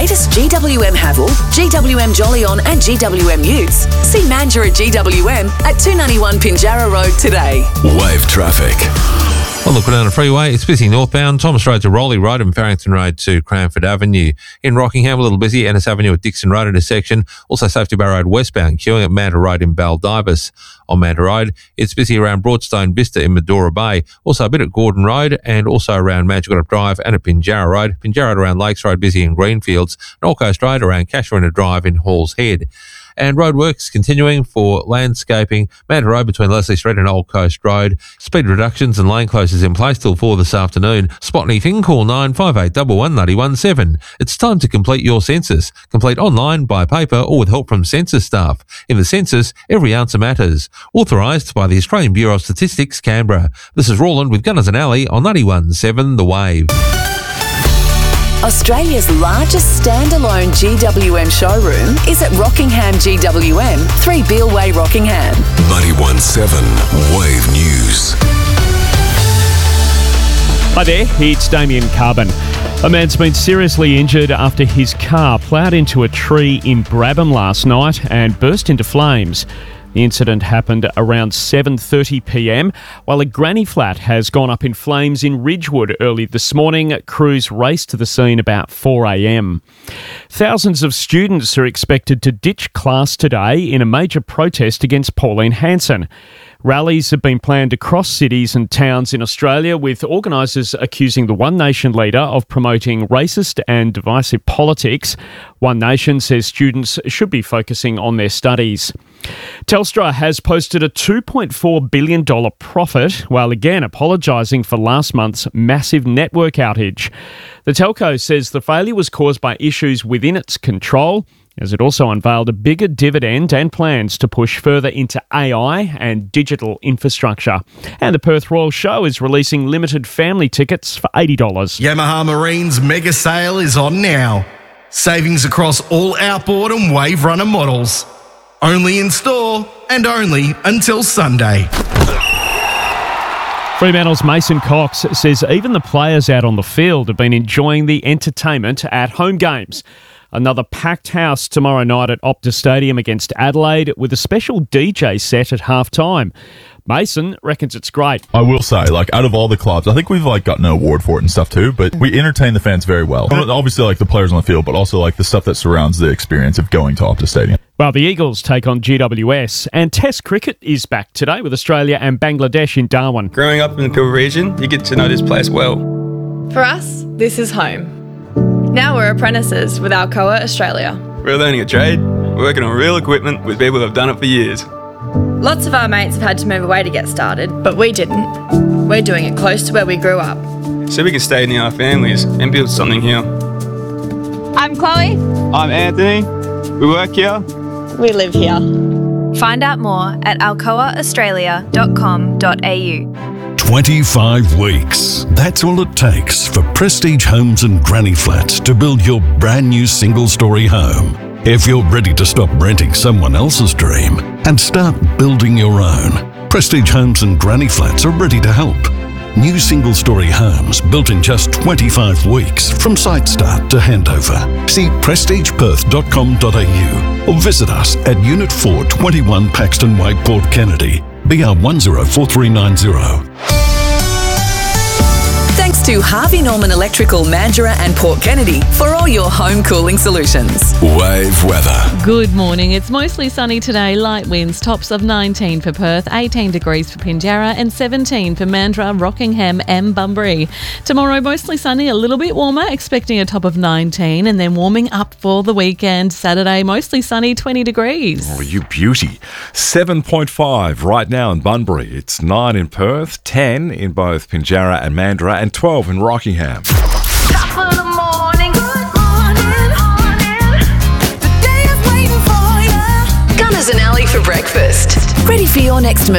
latest GWM Haval, GWM Jolyon and GWM Utes, see Mandurah GWM at 291 Pinjarra Road today. Wave traffic. Well, look, we're down the freeway. It's busy northbound. Thomas Road to Rowley Road and Farrington Road to Cranford Avenue. In Rockingham, a little busy. Ennis Avenue at Dixon Road intersection. Also Safety Bar Road westbound, queuing at Manta Road in Baldivis. On Manta Road, it's busy around Broadstone Vista in Medora Bay. Also a bit at Gordon Road and also around Magicot Drive and at Pinjarra Road. Pinjarra Road around Lakes Road, busy in Greenfields. And Old Coast Road around Casuarina Drive in Halls Head. And roadworks continuing for landscaping. Manta Road between Leslie Street and Old Coast Road. Speed reductions and lane closures in place till 4 this afternoon. Spot anything, call 95811 It's time to complete your census. Complete online, by paper or with help from census staff. In the census, every answer matters. Authorised by the Australian Bureau of Statistics, Canberra. This is Roland with Gunners and Alley on 91.7 The Wave. Australia's largest standalone GWM showroom is at Rockingham GWM, 3 Beale Way, Rockingham. 91.7 Wave News. Hi there, it's Damien Carbon. A man's been seriously injured after his car ploughed into a tree in Brabham last night and burst into flames. The incident happened around 7:30pm, while a granny flat has gone up in flames in Ridgewood early this morning. Crews raced to the scene about 4am. Thousands of students are expected to ditch class today in a major protest against Pauline Hanson. Rallies have been planned across cities and towns in Australia, with organisers accusing the One Nation leader of promoting racist and divisive politics. One Nation says students should be focusing on their studies. Telstra has posted a $2.4 billion profit, while again apologising for last month's massive network outage. The telco says the failure was caused by issues within its control, as it also unveiled a bigger dividend and plans to push further into AI and digital infrastructure. And the Perth Royal Show is releasing limited family tickets for $80. Yamaha Marine's mega sale is on now. Savings across all outboard and wave runner models. Only in store and only until Sunday. Fremantle's Mason Cox says even the players out on the field have been enjoying the entertainment at home games. Another packed house tomorrow night at Optus Stadium against Adelaide, with a special DJ set at half-time. Mason reckons it's great. I will say, out of all the clubs, I think we've got an award for it and stuff too, but we entertain the fans very well. Obviously the players on the field, but also the stuff that surrounds the experience of going to Optus Stadium. Well, the Eagles take on GWS, and Test cricket is back today with Australia and Bangladesh in Darwin. Growing up in the Pilbara region, you get to know this place well. For us, this is home. Now we're apprentices with Alcoa Australia. We're learning a trade, working on real equipment with people who have done it for years. Lots of our mates have had to move away to get started, but we didn't. We're doing it close to where we grew up. So we can stay near our families and build something here. I'm Chloe. I'm Anthony. We work here. We live here. Find out more at alcoaaustralia.com.au. 25 weeks. That's all it takes for Prestige Homes and Granny Flats to build your brand new single-storey home. If you're ready to stop renting someone else's dream and start building your own, Prestige Homes and Granny Flats are ready to help. New single-storey homes built in just 25 weeks from site start to handover. See prestigeperth.com.au or visit us at Unit 4, 21 Paxton Way, Port Kennedy, BR 104390. Thanks to Harvey Norman Electrical, Mandurah and Port Kennedy for all your home cooling solutions. Wave weather. Good morning. It's mostly sunny today. Light winds, tops of 19 for Perth, 18 degrees for Pinjarra and 17 for Mandurah, Rockingham and Bunbury. Tomorrow, mostly sunny, a little bit warmer, expecting a top of 19 and then warming up for the weekend. Saturday, mostly sunny, 20 degrees. Oh, you beauty. 7.5 right now in Bunbury. It's 9 in Perth, 10 in both Pinjarra and Mandurah and 12 in Rockingham. Top of the morning, good morning. The day is waiting for you. Gunners and Alley for breakfast. Ready for your next move?